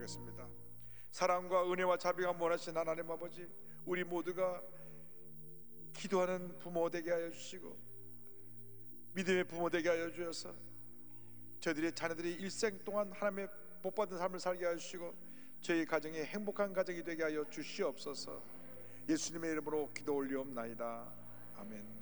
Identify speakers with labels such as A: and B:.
A: 기도하겠습니다. 사랑과 은혜와 자비가 원하신 하나님 아버지, 우리 모두가 기도하는 부모 되게 하여 주시고 믿음의 부모 되게 하여 주셔서 저희들의 자녀들이 일생 동안 하나님의 복받은 삶을 살게 하여 주시고 저희 가정이 행복한 가정이 되게 하여 주시옵소서. 예수님의 이름으로 기도 올리옵나이다. 아멘.